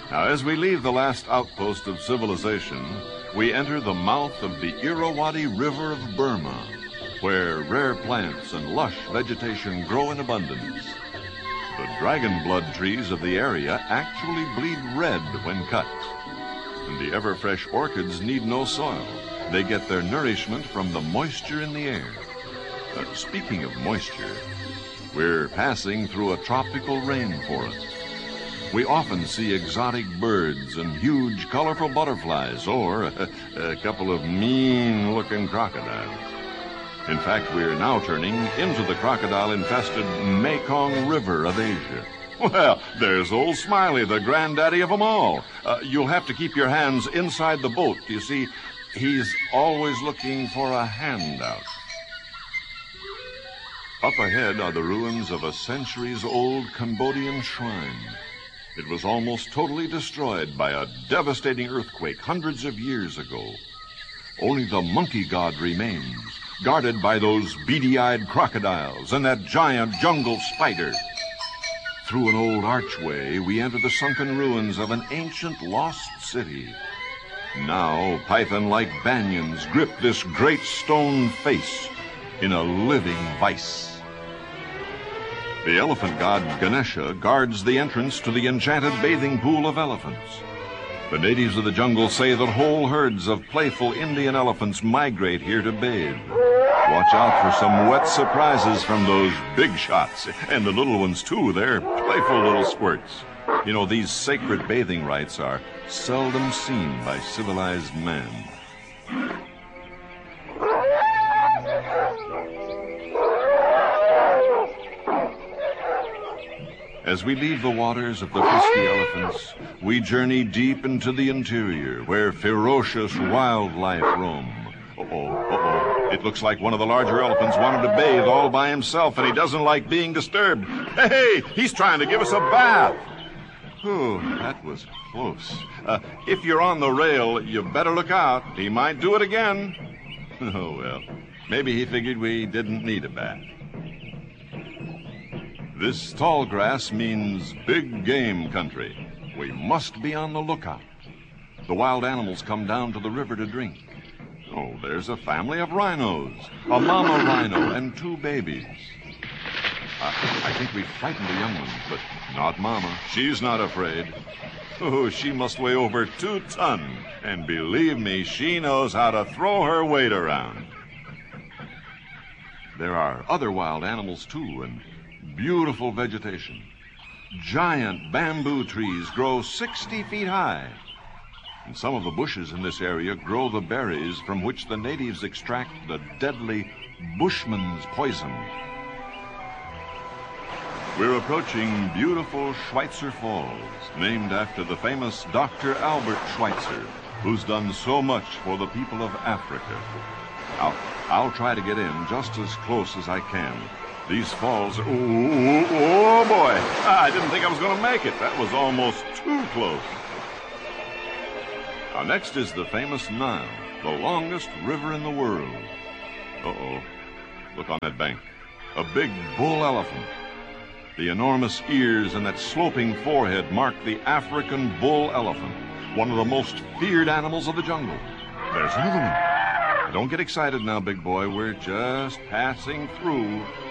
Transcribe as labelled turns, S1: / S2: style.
S1: Now, as we leave the last outpost of civilization, we enter the mouth of the Irrawaddy River of Burma, where rare plants and lush vegetation grow in abundance. The dragon blood trees of the area actually bleed red when cut. And the ever-fresh orchids need no soil. They get their nourishment from the moisture in the air. Speaking of moisture, we're passing through a tropical rainforest. We often see exotic birds and huge, colorful butterflies, or a couple of mean-looking crocodiles. In fact, we're now turning into the crocodile-infested Mekong River of Asia. Well, there's old Smiley, the granddaddy of them all. You'll have to keep your hands inside the boat. You see, he's always looking for a handout. Up ahead are the ruins of a centuries-old Cambodian shrine. It was almost totally destroyed by a devastating earthquake hundreds of years ago. Only the monkey god remains, guarded by those beady-eyed crocodiles and that giant jungle spider. Through an old archway, we enter the sunken ruins of an ancient lost city. Now, python-like banyans grip this great stone face in a living vice. The elephant god Ganesha guards the entrance to the enchanted bathing pool of elephants. The natives of the jungle say that whole herds of playful Indian elephants migrate here to bathe. Watch out for some wet surprises from those big shots. And the little ones, too. They're playful little squirts. You know, these sacred bathing rites are seldom seen by civilized man. As we leave the waters of the frisky elephants, we journey deep into the interior, where ferocious wildlife roam. Uh-oh. It looks like one of the larger elephants wanted to bathe all by himself, and he doesn't like being disturbed. Hey, he's trying to give us a bath. Oh, that was close. If you're on the rail, you better look out. He might do it again. Oh, well, maybe he figured we didn't need a bath. This tall grass means big game country. We must be on the lookout. The wild animals come down to the river to drink. Oh, there's a family of rhinos, a mama rhino and two babies. I think we frightened the young ones, but not Mama. She's not afraid. Oh, she must weigh over 2 tons, and believe me, she knows how to throw her weight around. There are other wild animals, too, and beautiful vegetation. Giant bamboo trees grow 60 feet high. And some of the bushes in this area grow the berries from which the natives extract the deadly Bushman's poison. We're approaching beautiful Schweitzer Falls, named after the famous Dr. Albert Schweitzer, who's done so much for the people of Africa. I'll try to get in just as close as I can. These falls are... Oh, boy. I didn't think I was going to make it. That was almost too close. Now, next is the famous Nile, the longest river in the world. Uh-oh. Look on that bank. A big bull elephant. The enormous ears and that sloping forehead mark the African bull elephant, one of the most feared animals of the jungle. There's another one. Don't get excited now, big boy. We're just passing through